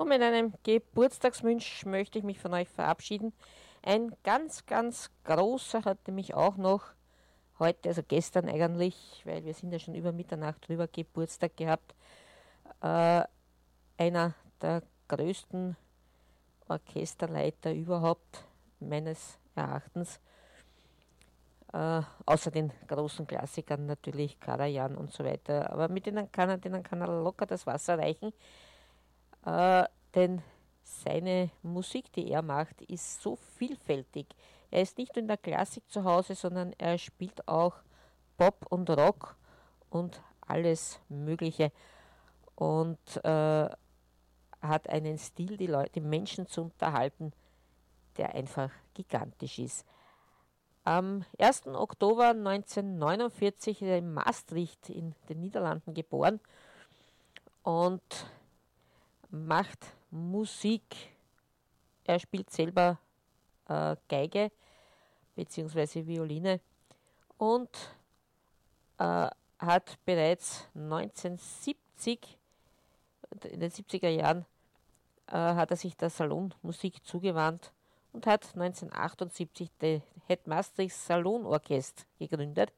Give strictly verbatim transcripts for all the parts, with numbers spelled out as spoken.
Und mit einem Geburtstagswunsch möchte ich mich von euch verabschieden. Ein ganz, ganz großer hat nämlich auch noch heute, also gestern eigentlich, weil wir sind ja schon über Mitternacht drüber, Geburtstag gehabt. Äh, einer der größten Orchesterleiter überhaupt, meines Erachtens. Äh, außer den großen Klassikern natürlich, Karajan und so weiter. Aber mit denen kann er, denen kann er locker das Wasser reichen. Äh, denn seine Musik, die er macht, ist so vielfältig. Er ist nicht nur in der Klassik zu Hause, sondern er spielt auch Pop und Rock und alles Mögliche. Und äh, hat einen Stil, die Leute, die Menschen zu unterhalten, der einfach gigantisch ist. Am ersten Oktober neunzehnhundertneunundvierzig ist er in Maastricht in den Niederlanden geboren und macht Musik. Er spielt selber äh, Geige bzw. Violine und äh, hat bereits neunzehnhundertsiebzig, in den siebziger Jahren, äh, hat er sich der Salonmusik zugewandt und hat neunzehnhundertachtundsiebzig das Het Maastrichts Salonorchest gegründet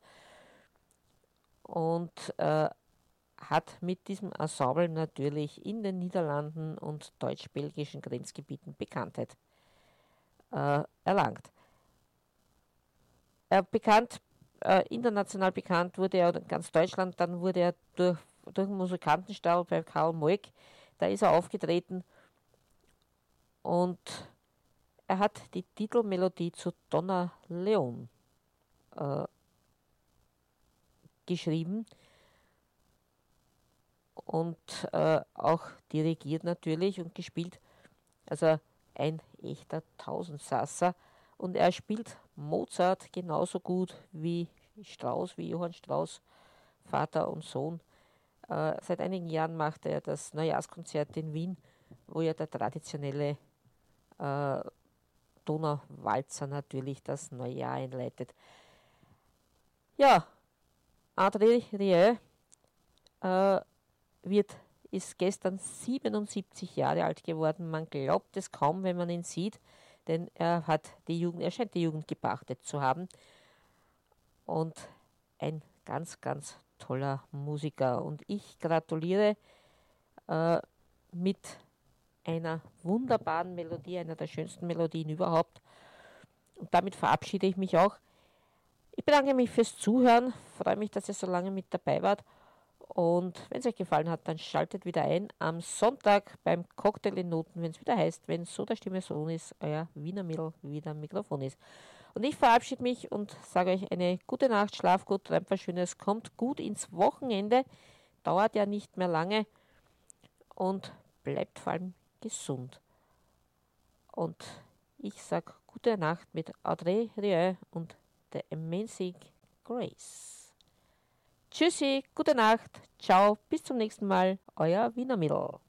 und äh, hat mit diesem Ensemble natürlich in den Niederlanden und deutsch-belgischen Grenzgebieten Bekanntheit äh, erlangt. Äh, bekannt, äh, international bekannt wurde er in ganz Deutschland, dann wurde er durch, durch den Musikantenstall bei Karl Moik, da ist er aufgetreten und er hat die Titelmelodie zu Donna Leon äh, geschrieben und äh, auch dirigiert natürlich und gespielt. Also ein echter Tausendsasser. Und er spielt Mozart genauso gut wie Strauss, wie Johann Strauss, Vater und Sohn. Äh, seit einigen Jahren macht er das Neujahrskonzert in Wien, wo ja der traditionelle äh, Donauwalzer natürlich das Neujahr einleitet. Ja, André Rieu äh, wird, ist gestern siebenundsiebzig Jahre alt geworden. Man glaubt es kaum, wenn man ihn sieht, denn er hat die Jugend, er scheint die Jugend gepachtet zu haben. Und ein ganz, ganz toller Musiker. Und ich gratuliere äh, mit einer wunderbaren Melodie, einer der schönsten Melodien überhaupt. Und damit verabschiede ich mich auch. Ich bedanke mich fürs Zuhören, freue mich, dass ihr so lange mit dabei wart. Und wenn es euch gefallen hat, dann schaltet wieder ein am Sonntag beim Cocktail in Noten, wenn es wieder heißt, wenn so der Stimme so ist, euer Wiener Mädel wieder am Mikrofon ist. Und ich verabschiede mich und sage euch eine gute Nacht, schlaf gut, träumt was Schönes, kommt gut ins Wochenende, dauert ja nicht mehr lange und bleibt vor allem gesund. Und ich sage gute Nacht mit Audrey Rieu und The Amazing Grace. Tschüssi, gute Nacht, ciao, bis zum nächsten Mal, euer Wiener Mädel.